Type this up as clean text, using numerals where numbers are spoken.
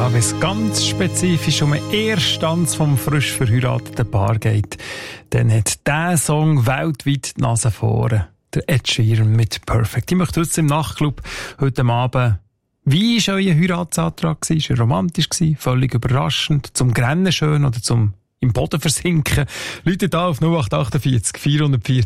Ja, wenn es ganz spezifisch um einen Ersttanz vom frisch verheirateten Paar geht, dann hat dieser Song weltweit die Nase vorne. Der Ed Sheeran mit Perfect. Ich möchte jetzt im Nachtclub heute Abend, wie war euer Heiratsantrag? War er romantisch? Völlig überraschend? Zum Grennen schön oder zum im Boden versinken? Leute da auf 0848 440